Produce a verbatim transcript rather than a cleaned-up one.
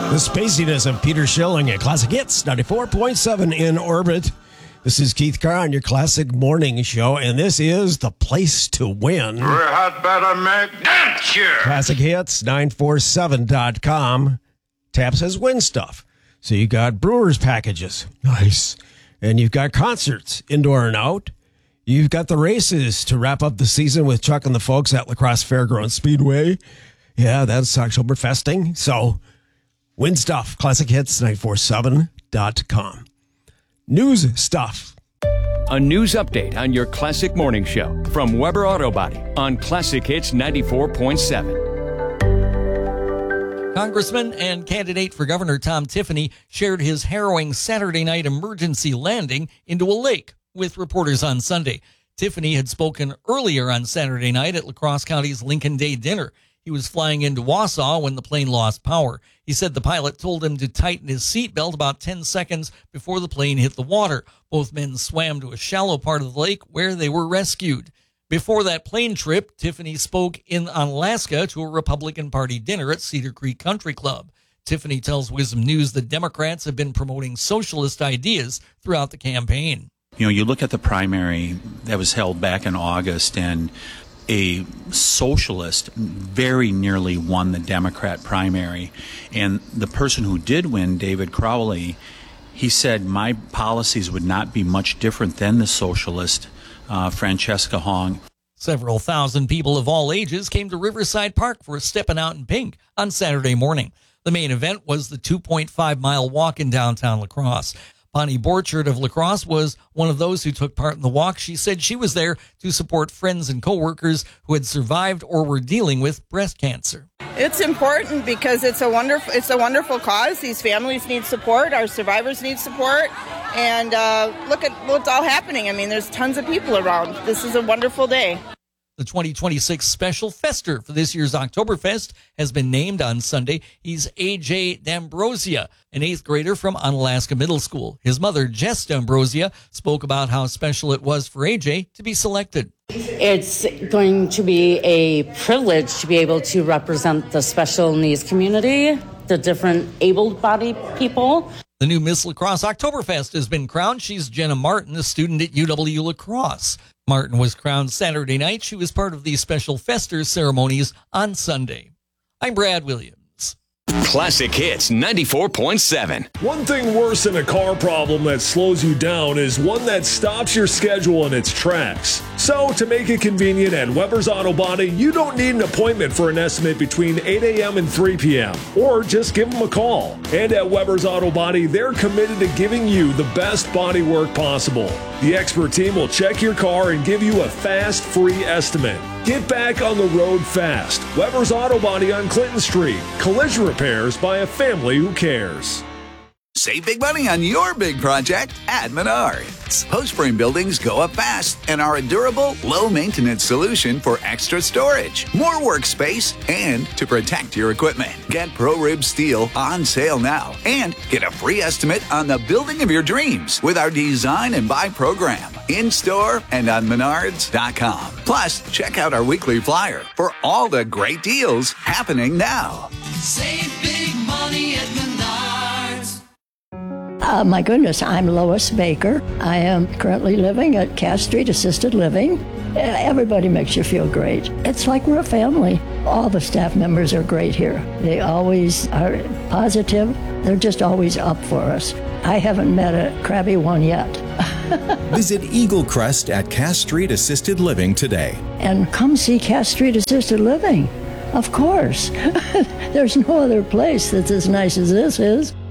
The spaciness of Peter Schilling at Classic Hits ninety-four point seven in orbit. This is Keith Carr on your Classic Morning Show, and this is the place to win. We had better make that year. Classic Hits nine four seven dot com. Tab says win stuff. So you got Brewers packages. Nice. And you've got concerts, indoor and out. You've got the races to wrap up the season with Chuck and the folks at La Crosse Fairgrounds Speedway. Yeah, that's Oktoberfesting. So win stuff. Classic Hits nine four seven dot com. News stuff. A news update on your Classic Morning Show from Weber Auto Body on Classic Hits ninety-four point seven. Congressman and candidate for governor Tom Tiffany shared his harrowing Saturday night emergency landing into a lake with reporters on Sunday. Tiffany had spoken earlier on Saturday night at La Crosse County's Lincoln Day dinner. He was flying into Wausau when the plane lost power. He said the pilot told him to tighten his seatbelt about ten seconds before the plane hit the water. Both men swam to a shallow part of the lake where they were rescued. Before that plane trip, Tiffany spoke in Alaska to a Republican Party dinner at Cedar Creek Country Club. Tiffany tells Wisdom News that Democrats have been promoting socialist ideas throughout the campaign. You know, you look at the primary that was held back in August, and a socialist very nearly won the Democrat primary. And the person who did win, David Crowley, he said, my policies would not be much different than the socialist, uh, Francesca Hong. Several thousand people of all ages came to Riverside Park for a Steppin' Out in Pink on Saturday morning. The main event was the two point five mile walk in downtown La Crosse. Bonnie Borchard of La Crosse was one of those who took part in the walk. She said she was there to support friends and coworkers who had survived or were dealing with breast cancer. It's important because it's a wonderful it's a wonderful cause. These families need support. Our survivors need support. And uh, look at what's all happening. I mean, there's tons of people around. This is a wonderful day. The twenty twenty-six special fester for this year's Oktoberfest has been named on Sunday. He's A J D'Ambrosia, an eighth grader from Onalaska Middle School. His mother, Jess D'Ambrosia, spoke about how special it was for A J to be selected. It's going to be a privilege to be able to represent the special needs community, the different able-bodied people. The new Miss La Crosse Oktoberfest has been crowned. She's Jenna Martin, a student at U W La Crosse. Martin was crowned Saturday night. She was part of the special Fester ceremonies on Sunday. I'm Brad Williams. Classic Hits ninety-four point seven. One thing worse than a car problem that slows you down is one that stops your schedule in its tracks. So, to make it convenient at Weber's Auto Body, you don't need an appointment for an estimate between eight a.m. and three p.m. Or just give them a call. And at Weber's Auto Body, they're committed to giving you the best body work possible. The expert team will check your car and give you a fast, free estimate. Get back on the road fast. Weber's Auto Body on Clinton Street. Collision repairs by a family who cares. Save big money on your big project at Menards. Post-frame buildings go up fast and are a durable, low-maintenance solution for extra storage, more workspace, and to protect your equipment. Get ProRib Steel on sale now and get a free estimate on the building of your dreams with our Design and Buy program in-store and on menards dot com. Plus, check out our weekly flyer for all the great deals happening now. Save big money at Menards. Uh, my goodness, I'm Lois Baker. I am currently living at Cass Street Assisted Living. Everybody makes you feel great. It's like we're a family. All the staff members are great here. They always are positive. They're just always up for us. I haven't met a crabby one yet. Visit Eagle Crest at Cass Street Assisted Living today. And come see Cass Street Assisted Living. Of course. There's no other place that's as nice as this is.